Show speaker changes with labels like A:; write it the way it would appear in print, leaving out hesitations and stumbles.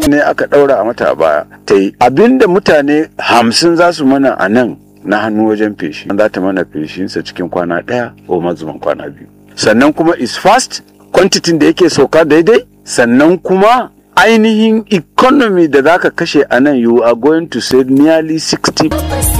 A: ne aka ɗaura a mata a baya ta yi abinda mutane 50 za su mana a nan na hannu wajen feshi za ta mana feshinsa cikin kwana 1 ko mazuman kwana 2 sannan kuma is fast quantity da yake sauka daidai sannan kuma ainihin economy da zaka kashe a nan you are going to save nearly 60